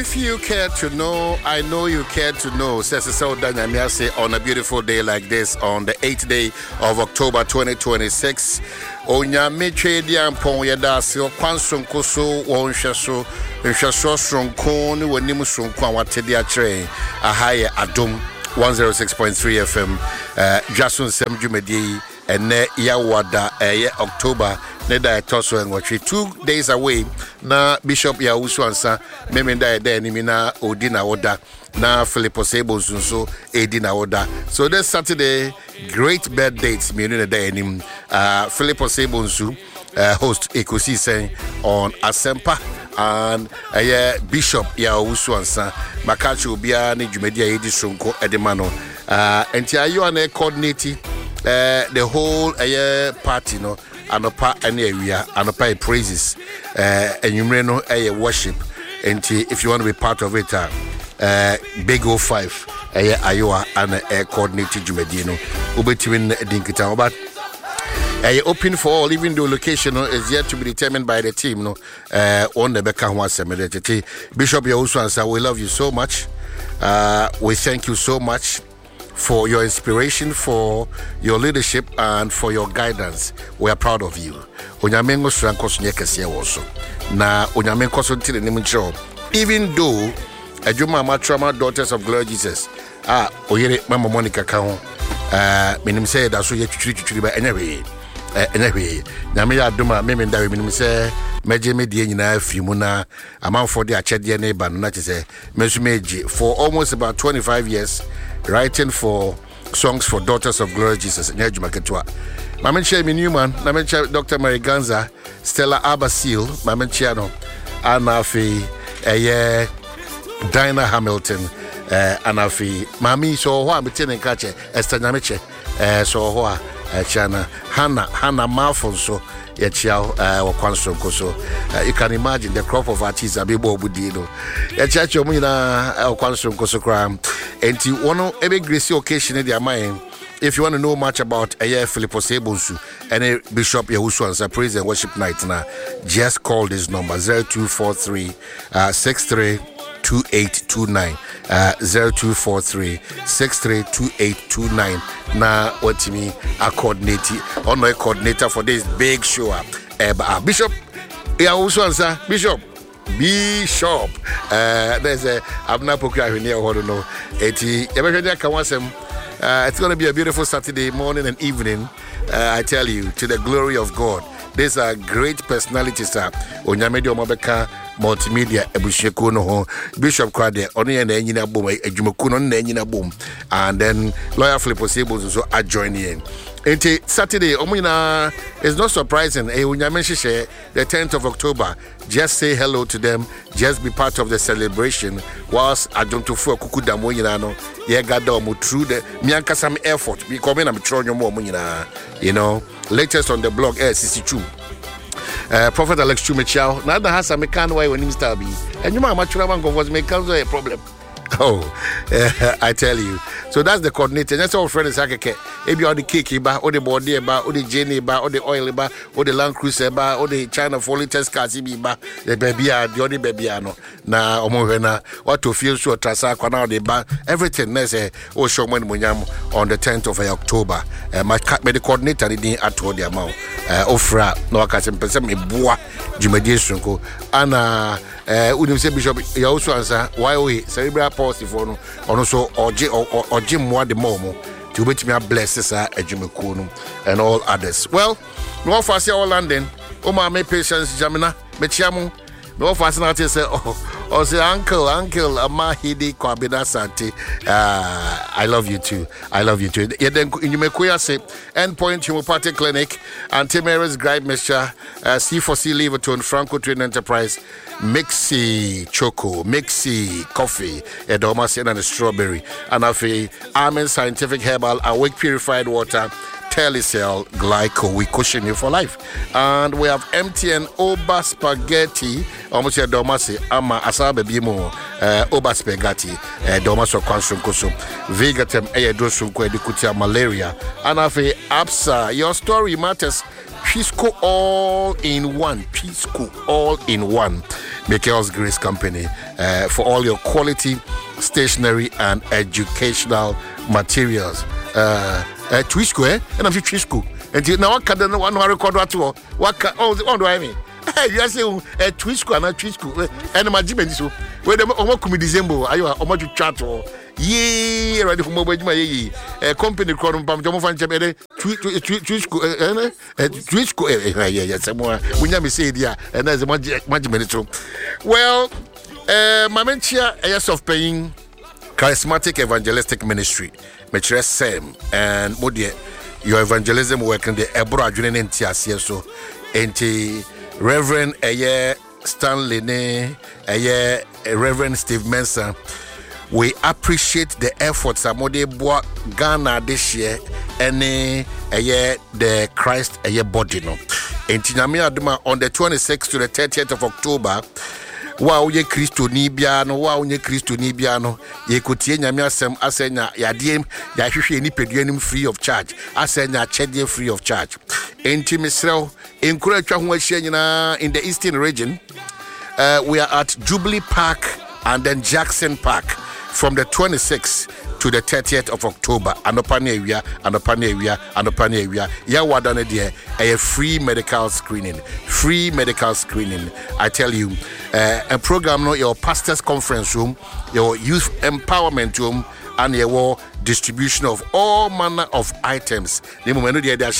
If you care to know, I know you care to know. Says say on a beautiful day like this, on the 8th day of October 2026. Onyame twedi ampon yeda se okwansonko so wonhweso nhweso sonko ne wanim sonko a watede a kire ahaye adom 106.3 FM Jason Sem Dwumadi ene yawada October Neda etoso enwotwe 2 days away na Bishop Yawusu ansa memenda eda enimina odina woda na Philippo Sebo Zunso edina woda. So this Saturday great birthdays me no da enim Philippo Sebo Zunso host Ekosi sen on Asempa and Bishop Yawusu ansa makacho bia ne dwumadi ayedi sonko edemano enti ayo na coordinate the whole party no anopa any area anopa praises and you know worship and if you want to be part of it big 05 ayoa and coordinated jumedino ubetiwin dinkita but open for all, even though location is yet to be determined by the team on the Becca Wasemedete. Bishop Yawusu answer, we love you so much. We thank you so much for your inspiration, for your leadership, and for your guidance. We are proud of you. Onyamengo Srankoso Nyekese also. Na Onyamengo Sontile Nimucho. Even though Ajuma Matrama Daughters of Glory Jesus. Oyere Mama Monica Kaho. Minim say that so yetuturi ba anyway. Anyway, na me aduma me ndawe minim say meje me die nyina afimu na amanfo de achede ne ba no na chese mesumeji for almost about 25 years writing for songs for Daughters of Glory Jesus nyajuma ketwa mamenche me Newman na menche Dr. Mary Ganza Stella Abasil mamenche no anafi Dinah Hamilton anafi mami so ho ametene nkache Esther Nyameche so ho Chana Hannah Malfonso Yachiao Wakwanso Koso. You can imagine the crop of artists Abibo Budino. Yachacho Muna Wakwanso Koso Cram. And you want to every gracie occasion in their mind. If you want to know much about Philippo Sebonsu and Bishop Yawusu answer praise and worship night now, just call this number 0243 63 2829 0243 632829 na what me a coordinator for this big show Bishop Yawusu answer Bishop there's a Abna Pokra here hold no it's going to be a beautiful Saturday morning and evening. I tell you, to the glory of God. These are great personalities. Onyamedi Omabeka multimedia Ebusheko no Bishop Kwade Oni na enyina boom Ejumoko no na enyina boom and then Lawyer Philippo Sebo also are joining in. Enti Saturday omina is not surprising. Onyameshe the 10th of October. Just say hello to them. Just be part of the celebration. Whilst Adontofu Kukudamo yinano ye gada omo through the mianka some effort. Be coming am tronyo mo yina. You know, latest on the blog CC2. Prophet Alex Chumechao. Now that has a mekan way when him start be. And you know matura man was mekan a problem. Oh, I tell you. So that's the coordinator. That's all friends Akeke. Maybe all the cake ba, all the body ba, all the Jenny ba, all the oil ba, all the Land Cruiser ba, all the China Foley test cars ba, the baby the only baby no. Na omovena what to feel so trasa kwa the ba everything na say o show money munyam on the 10th of October. My coordinator didn't ato the amount. Ofra no akase mpese me boa dwumadi sunko ana unim say Bishop Yawusu answer why we cerebral palsy for no ono so oje mo de momo to betimi bless sa adwumako no and all others. Well, no for say all London o ma me patience jamina me chiamu no for say na say oh say uncle Amahidi Kwabena Sante I love you too. Yeah, then you make say Endpoint Homeopathic Clinic and Timaris Gripe Mixture C4C Leverton Franco Trade Enterprise Mixi Choco Mixi Coffee Edomas and the Strawberry and Afi Amen Scientific Herbal Awake Purified Water Telecel Glyco, we cushion you for life. And we have MTN Oba Spaghetti, almost a domasi, ama asabe bimo, Oba Spaghetti, domaso kwansunkoso, Vegatem, Edosunko, Edukutia malaria, and Afi Absa, your story matters. Pisco all in one. Michael's Grace Company, for all your quality stationery and educational materials. Twishko, and I'm Twishko. And now I can't one record what do I mean? You are saying a Twishko and a Twishko, and my Jimmy. So, where the Omokum December, are you a much chat? Yee, ready for mobile. A company called Pamjamo Chabere, Twishko, yes, someone. We never say, yeah, and there's a much minute. Well, my mentor, yes, of paying charismatic evangelistic ministry, Metres Sam, and Modia, your evangelism work in the Ebra Junin and Tiasia, and Reverend Stanley Ne, Reverend Steve Mensah. We appreciate the efforts of Modebo Ghana this year and the Christ body no. In Tinamia Aduma on the 26th to the 30th of October. Wow, ye Christo Nibiano, wow, ye Christo Nibiano, ye could nyamia sem asenya yadim, ya ni peduanim free of charge, asenya chedie free of charge. Enti Misrel, encourage in the eastern region. We are at Jubilee Park and then Jackson Park from the 26th to the 30th of October. Anopanewia. Ya wadane die a free medical screening. I tell you, a program no your pastors conference room, your youth empowerment room, and your distribution of all manner of items. You are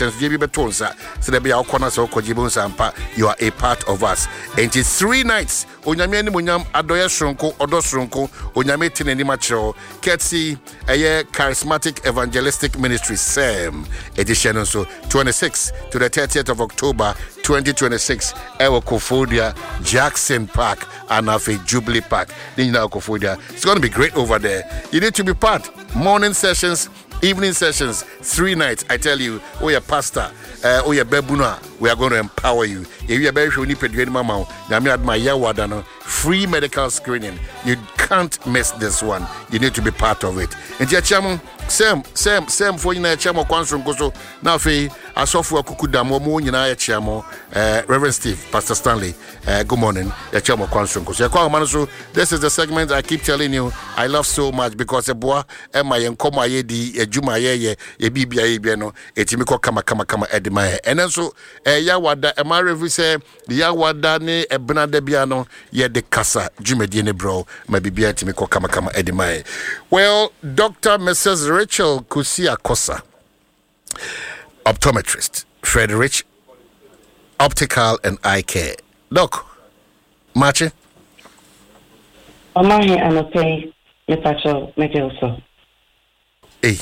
a part of us. And it's 3 nights. Onyame munyam adoya shronko odosronko onyame tineni machro ketsi a charismatic evangelistic ministry SAM edition so 26 to the 30th of October 2026 Ewo Kofodia Jackson Park and Afe Jubilee Park. It's going to be great over there. You need to be part. Morning sessions, evening sessions, 3 nights. I tell you, your pastor, your bebuna, we are going to empower you. If you are very sure you need mama, free medical screening. You can't miss this one. You need to be part of it. And Sam for you chamo kwansrum koso na fe asofu akukuda mo nyina chamo Reverend Steve Pastor Stanley good morning ya chamo kwansrum koso kwa manaso. This is the segment I keep telling you I love so much because eboa ema yenkomo ayedi ejuma ye bibia ye no etimi ko kama edima and so ya wada ema review say ya wada ne ebna da bia no ye de kasa jumedie ne bro ma bibia etimi ko kama edima. Well, Dr. Mrs. Rachel Kusia Kosa, optometrist, Frederick Optical and Eye Care. Doc, Marche? Omahe anope yepacho mekelso. Hey.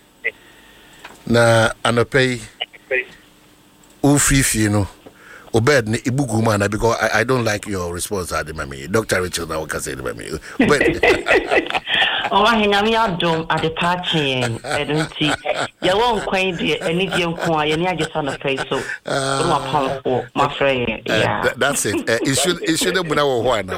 Na anope ufifi you know. Obed ni ibugu mana because I don't like your response at the mami. Dr. Rachel na waka say the mami. Obed. Omahe na mi adom at the party and see. Ya won kwan de ani die nko a ye ni agesa no pay so. No pound for my friend. Yeah. That's it. It should have been our one.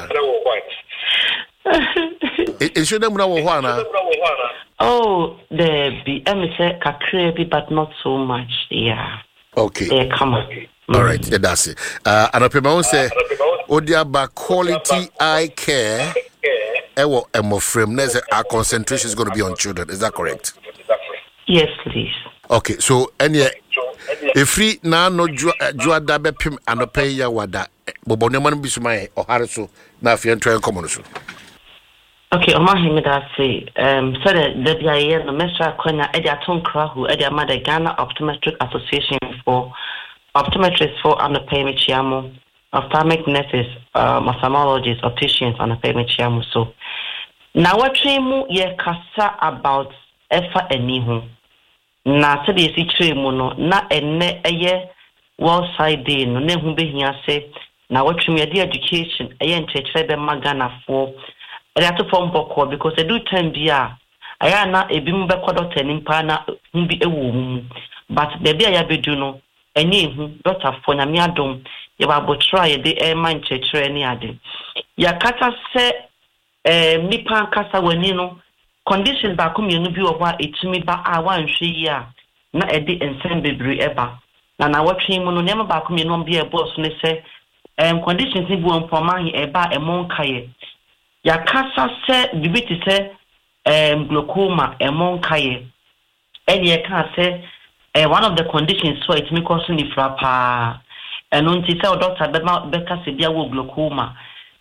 It should have been our one. Oh, there be say kakrebi but not so much. Yeah. Okay. Come on. All right, yeah, that's it. And I remember say, Odia ba quality eye care. Ewo frame. Our concentration is going to be on children. Is that correct? Yes, please. Okay, so any if free na no jua da be pim anope ya wada. Bobo ne man bisumai or hariso na fi entry common so. Okay, Omahe that say so the BIA no mesra kwanya e dia tonkra hu e dia mother Ghana Optometric Association for optometrists for underpayment chiamo, ophthalmic nurses, ophthalmologists, opticians underpayment chiamo. So now what tremu ye kasa about efa enihu. Na se de si tremu no na enne eye World Side Day no ne hu behia se na what tremu ye education eye nchechre be magana for e to form boko because e do time bia aya na ebi mu be kodota nimpa na hu bi ewo mu but baby aya bedu no enye hu doctor for na mi adom ye ba bo try de man chechre ni ade ya kata se mi pan kasa wani no condition ba ko mienu bi wo ba etimi ba a wan hwe yi a na e de ensem bebre eba na watwe mu no nema ba ko mienu bi e boss ne se conditions ni bu empoma hi eba emonkaye yakasa se bibiti se glaucoma emonkaye ene ka se one of the conditions so it me cause ni frapa eno nti se doctor beka se bia wo glaucoma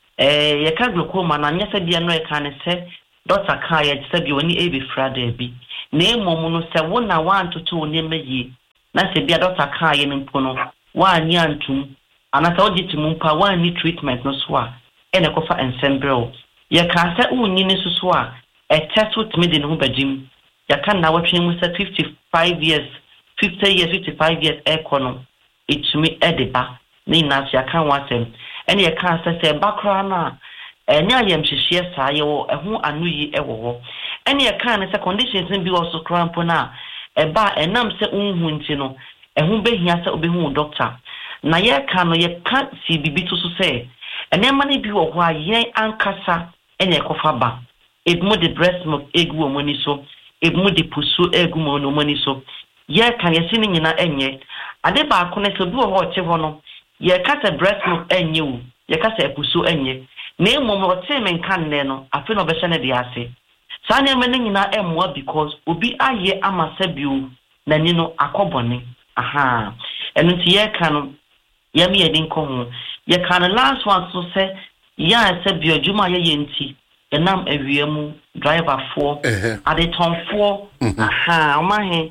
yeka glaucoma na nya se bia no eka ne se doctor ka ya se bia oni ebi frada bi na emom no se wo na wan toto oni meyi na se bia doctor ka ya nimpo no wa nya antum anata ogiti mumpa wa ni treatment no so a ene kofa ensembrel yeka se unyi ni so a test with me de no badim yaka na watwe mu se 55 years 50 years 55 years econo it me edeba ni na yaka wasem ene yaka se bakra na ene ayem hihie saa ye wo eho anuyi ewo ho ene yaka ne se conditions bi also crampo na eba enam se unhu nti no eho behia se obehu doctor na yaka no yaka si bibi to so se ene ma ne bi wo ho ayen ankasa ene ekofa ba ebmu de breast milk egu omoni so ebmu de pusu egu omoni so ye kan yesi ni nyina enye ade ba akone so bi wo ho che ho no ye ka se breast milk enye wu ye ka se pusu enye na emu mo te men kan ne no afi no be hye de ase sa ne men nyina emwa because obi aye amasa biu na ni no akobone aha enu ti ye kan no ye me ye din ko ho ye kan last one so se ya se bi odwuma ye yenti enam awiemu driver for adeton for aha omahe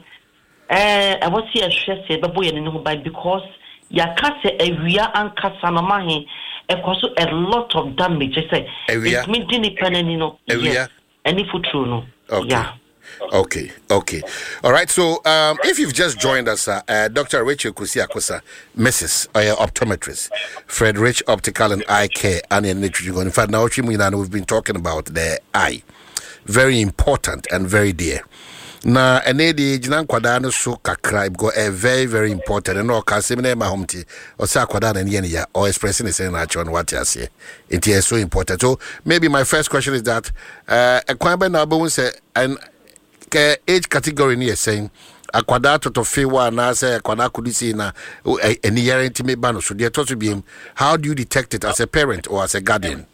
I was here shese bebo ye ne ho by because ya kase awia ankasa no mahe ekoso a lot of damage say it mean independent no yes any futuro no okay. Yeah. Okay. All right. So, if you've just joined us, Dr. Rachel Kusi-Akosa, Mrs. Optometrist, Fred Rich Optical and Eye Care, and in fact, now we've been talking about the eye. Very important and very dear. Na enedi jinan kwada no so kakra go very very important and no ka semina ma homti o sa kwada na ne ya or expressing the same natural what you say it is so important. So maybe my first question is that ekwan na bo say and age category ni saying akwada to fewa na say akwada kudisi na any year intimate ban so there to be how do you detect it as a parent or as a guardian?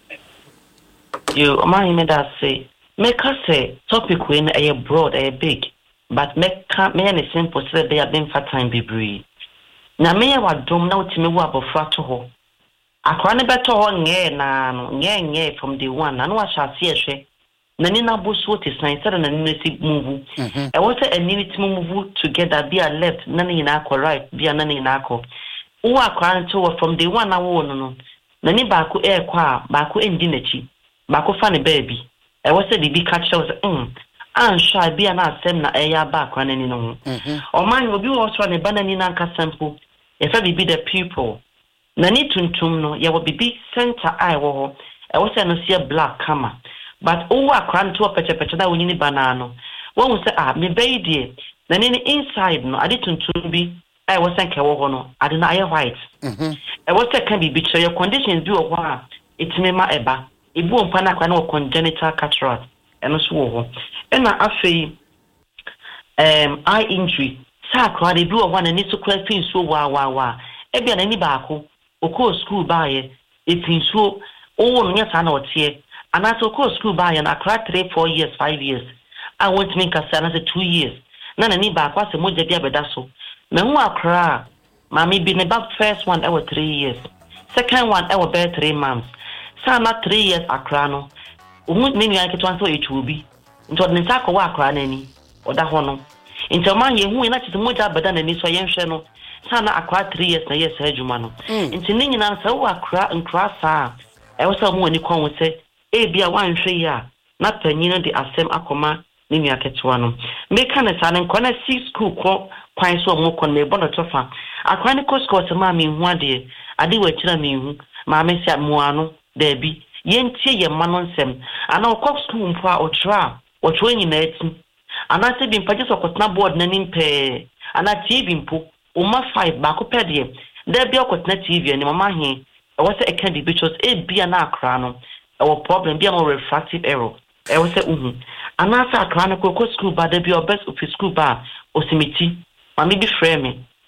You my that say make us say topic when a broad a big but make me simple say they have been for time be breed na me wa dom na utime wo abofra to ho akwa ne beto ho nye na no nye from the one na no asha se ehwe na ni na boso te san say na ni si move e wo say ani ti move together be a left na ni na akọ right be na ni na akọ wo akwa nto from the one na wo no na ni ba ko e kwa ba ko endi nachi ba ko fa ne baby I was a DB catch was and shy be an asem na air back on any no. Or mine will be also an banana sample if I be the pupil. Nani tuntum no, ya will be big center eye wall. I was no see a black camera. But oh, I can't to a petcha that we need banana. One will say, me baby, then in the inside no, I didn't be. I was thank no, I didn't eye white. I was a can be betray your conditions do a while. It's me my eba. Ibu mpana kwa no congenital cataract eno so wo ho na afei eye injury sa kwa de bi wo ho na ni so kwa fin so wa e bia na ni baako okọ school baaye e fin so o no nya sa na otie ana so okọ school baaye na akra 3-4 years 5 years I want me kasa na say 2 years na ni baako ase moja bia beda so me hu akra mami bi ne back first one I was 3 years second one I was 3 months Sama 3 years akrano. Menu yake twanso echubi. Nto de nsako wa akra nani. Oda ho no. Nto ma ye hu ina tete moja bada nani so ye nhwe no. Sana akra 3 years na yes adwuma no. Nti ni nyina sa wa akra nkra sa. E wo sa mo ani kon wo se e bia wan hwe ya. Na panyin de asem akoma ni nua ketewa no. Meka na sa ne nkona 6 school ko kwan so mo kon me bono tofa. Akra ne ko school se ma mi hu ade. Ade wa kira mi hu. Ma me sia mo ano Debbie, yentie ye manonsem, and our cock school for or tra, or training it. And I said, in pages of cotton board, naning pay, and I TV impo, Uma 5 bacopedia. There be a cotton TV and mamma he, I was a candy because it be an acrano, our problem be a more refractive error. I was a and I said, a chronicle school bar, there be your best of his school bar, or simiti, or maybe frame me.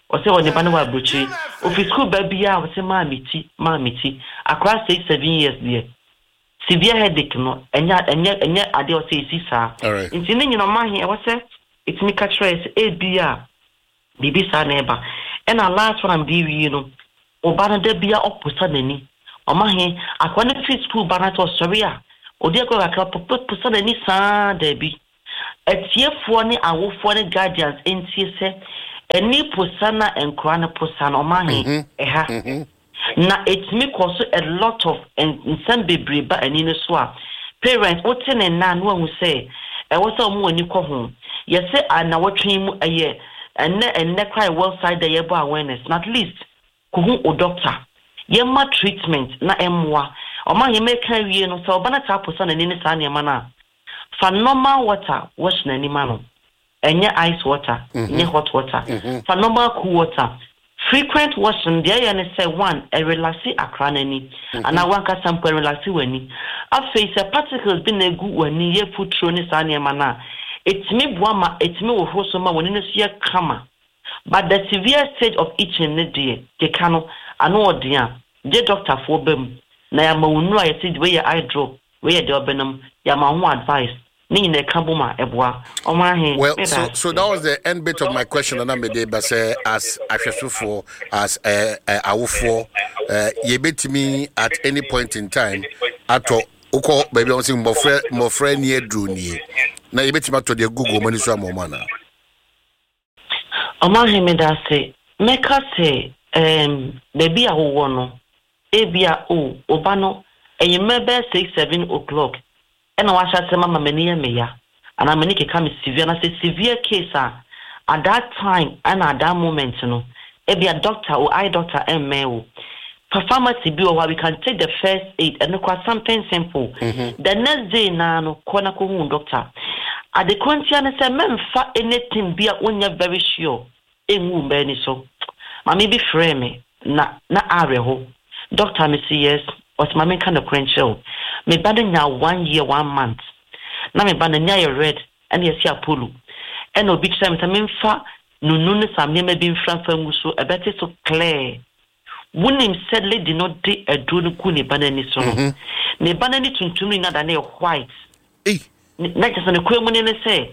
or say on the banner bruchi. If it's school baby, I would say mammy, across 7 years, dear. Severe headache, no, and yet, I dare say, sir. All right. In you know, my here, I was say, it's me catch race, ABR, BB neighbor. And our last one, I'm giving you know, Obana de Bia opposite. O mahi akwane free school banato soria odi akwa aka pusa na ni sa da bi etiefo ne awofo ne guardians entie se eni pusa na enkra na pusa na o mahi eha na etimi koso a lot of nsem bebre ba ani ne so a parents wote ne na no ahu se e wo se omo ani ko ho ye se ana wotwen mu aye enne cry well side the yebo awareness na at least ko hu o doctor yema treatment na emwa oma ye make wie no so bana ta posa na ni sa na na fa normal water wash na ni no enye ice water enye hot water fa normal cool water frequent washing there you say one a relaxi akra na ni ana wan ka sample relaxi wani afi se particles bi na gu wani ye futuro ni sa na na etimi boama etimi wo ho so ma wani no so ye kama but the severe stage of itching ne dey they cannot ano odia the doctor for bem na ya mawunu aye see we eye drop we the obenum ya ma ho advice ni ne kabuma eboa o ma he well so that was the end bit of my question and I made but say as ahwesofo as awofo ye betimi at any point in time ato uko baby on sing mo friend ni edru ni na ye betimi ato de google mani so amoma o ma he me da say make us say baby a wo no ebia oba no eyemebe 6-7 o'clock ena wa sha mama mani ya meya ana mani ke come severe na say severe case at that time and at that moment no ebia doctor or eye doctor email for pharmacy bi we can take the first aid and quite something simple the next day na no kona ko hu doctor at the conscience say memfa anything bia onya very sure enwu mbe ni so mami bi frame me na areho doctor me say yes but mami kind of credential me bad nya 1 year 1 month na me bad nya your red and yes ya polu and obi time me mfa nunu ne samne me bi mfra ngu so e better so clear wunim said lady not dey aduru ku ne banani so no ne banani tuntum ni na da na white na just na kwemu ne say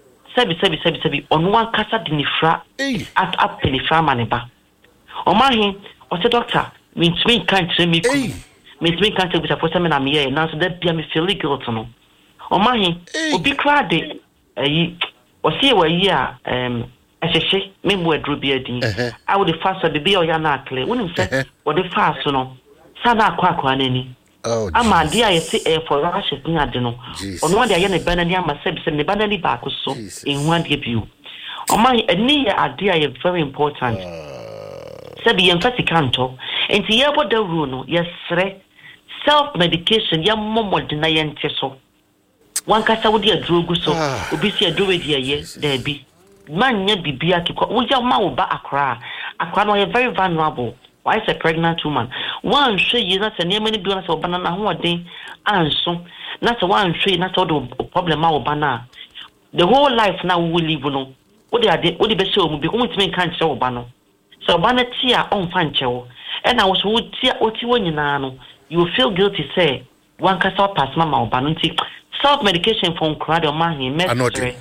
sebi onu an kasa de ni fra at up ni fra maneba o ma he o se doctor me kan tre me ku me kan tre bisa for me na me here na so that bia me feel guilt no o ma he obi kra de o se wa yi a ehhehhe me mo adru bia din I would fast so be o ya na akle wonim se o de fast no sa na akwa na ni ama dia ye se for rashes ni ade no ono de aye ne banani ama se ne banani ba ko so enhu ade biu o ma eni ye ade aye very important sabi ye mfati kanto enti ye boda ru no ye sre self medication ya momod na ye nte so wan kasa wo de adrogu so obi si adrowe de ye da bi man nya bibia kiko wo ya ma wo ba akra no ye very vulnerable. Why is a pregnant woman? One show you that a name any business or banana who are day and so that's a one show not all the problem our banana. The whole life now we live no. What they are what the best show will be going to make can't show banana. So banana tia on fan show. And I was would tia oti when you will feel guilty say one can stop pass mama or banana. Self medication from crowd or money mestre.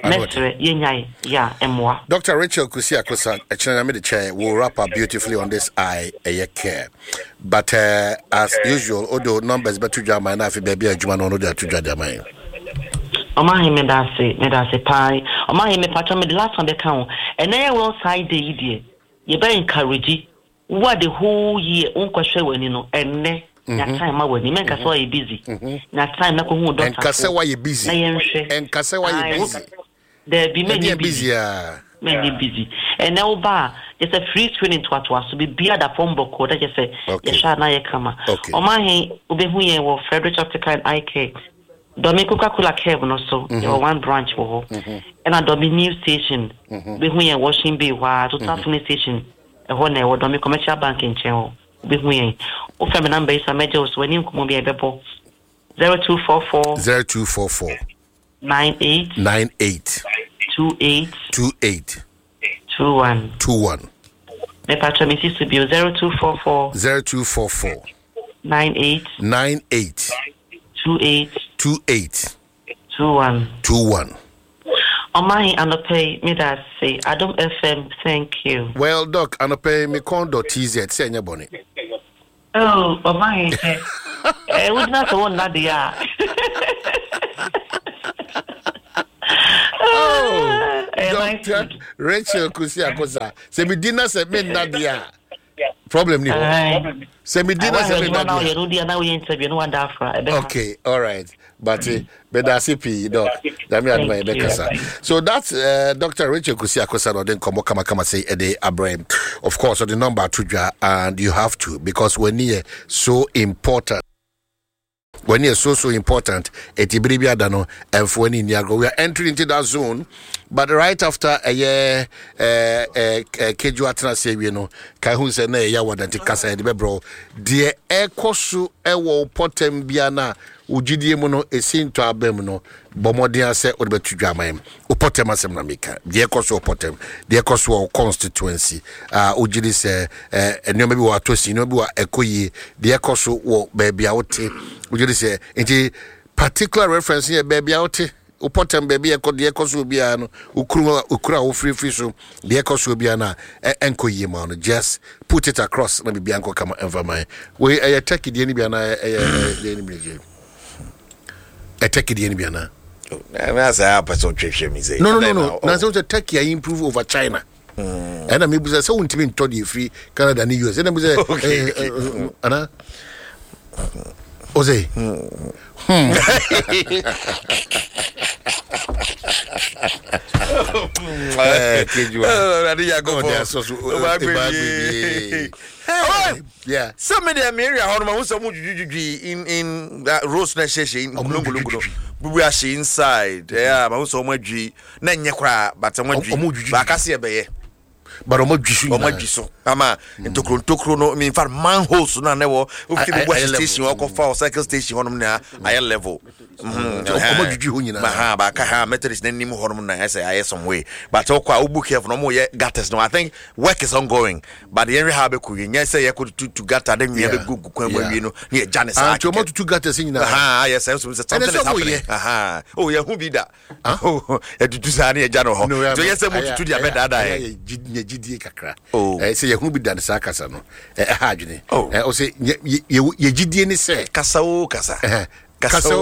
Dr. Rachel Kusi Akosa, a chair will wrap up beautifully on this eye care. But as usual, although numbers better jam and if baby a Juman on the to Jadamai. Omahi medase pie, Omahi me patron me the last on the count, and I will side the idiot. You better encourage what the whole year uncle show when you know, and ne. Na time ma wani men kasa why busy. Na time na ko hu doctor. En kasa why busy. En kasa why busy. There be many busy. Many busy. And now ba just a free screening to so be bia da form boko that just say ya sha na ye kama. O ma he obehu ye wo Frederick Optical and Eye Care. Domi Coca-Cola Care no so there one branch wo. And a Domi News Station. Behu ye washing be wa to Tafuni Station. E ho na wo Domi Commercial Bank in Cheo. Behu ye. O family number is a major so when you come be bebo 0244 98 28 21 Me patro me sister bio 0244 0244 98 98 28 28 21. On my anope me that say Adam FM, thank you. Well, Doc, anope me con.tz say nya boni. Oh, on my would not want Nadia. Oh, Dr. Rachel Kusiakosa. Se me dinner se me Nadia. Problem ni. Se me dinner se me Nadia. Okay, all right. But bedasipi Doc. Dami adma ebekasa. So that's Dr. Rachel Kusiakosa no den komo kama say ede Abraham. Of course, the number to and you have to because when you so important. When you're so important, etibiribiadano and for any niago, we are entering into that zone. But right after a year, Kejuatana say, you know, Kahun said, "Ne, ya wadanti kasa edibe bro." Dear Ekosu ewo potem biana ujidie mono esin to abemuno bomodia se odebetu dwaman upotem asem na meka dear Ekosu upotem dear Ekosu constituency ujidi se enyo bi wa tosi no bi wa ekoyi dear Ekosu wo baby wote ujidi se enti particular reference here baby wote upotem baby dear Ekosu bia no ukura wo free so dear Ekosu bia na enkoyi ma no just put it across na bia anko kama environment we take the ni bia na the ni attack the enemy na. No. Now so Turkey improve over China. And I mean so ultimately told you free Canada and US. And I say Anna Jose. Yeah. Some of them area how ma so in roast na sheshe in kulungulungu. We are inside. Yeah, ma so mo dwi na nye kra but mo dwi. Ba kase e beye. But omo ama ntokro no me fa manholes na na wo ofiti bo station wo for cycle station honom na higher level omo dwudwu ho nyina ba ka ha methodist na nim honom na say aye some way but okwa obu careful no mo ye gutters no I think work is ongoing but the area have ku yen say ye could to gutter dem ye be gugu kwan wi no na Janice and omo to gutters nyina yes so something is happening oh ye hu bi da oh e dudu sa na ye Jano ho so ye say mo to dia bed ada gidie kakra say ye hu bi dan sa kasa no ha adwene o say ye gidie ni say kasa Kaso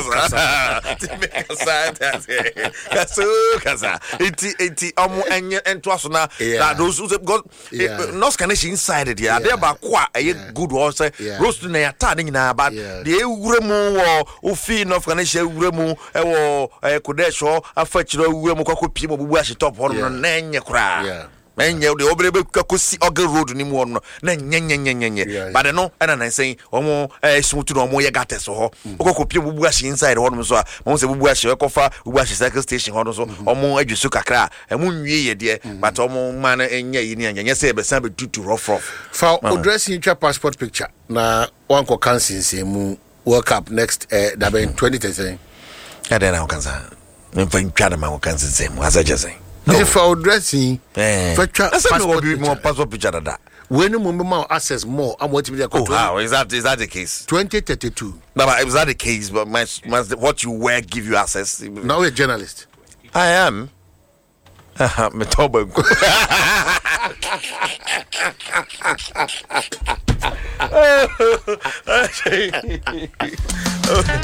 iti omo enye ento aso na that those got no scanning inside it there ba kwa good one say roast na ya ta nyina ba de ewuremu wo ofi no scanning ewuremu wo kodesho afachiro ewuremu kwakopie mobubu ahye top hono no na enye kura enye de obrebe kwakosi oge road ni mu no na nyenyenyenyenye but no na say omo smutu no omo ye gates ho okokopie bubu ahye inside hono so a mo se bubu ahye ekofa bubu ahye cycle station hono so omo adwusu kakra emu nwie ye de but omo man enye yi ni enye se be san be tutu rough for dressing your passport picture na one ko cancel mu World Cup next that be 2013 then I can say me fa ntwa ma ko cancel mu asaje if for dressing passport more passport picture that when you access more I'm what to be how is that the case 2032 but is that the case but my what you wear give you access now you're a journalist I am me toba